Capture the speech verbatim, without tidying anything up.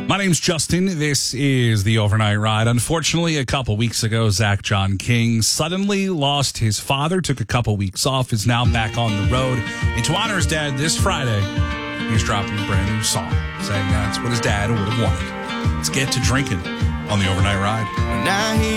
My name's Justin. This is the Overnight Ride. Unfortunately, a couple weeks ago, Zach John King suddenly lost his father, took a couple weeks off, is now back on the road. And to honor his dad this Friday, he's dropping a brand new song, saying that's what his dad would have wanted. Let's get to drinking on the Overnight Ride.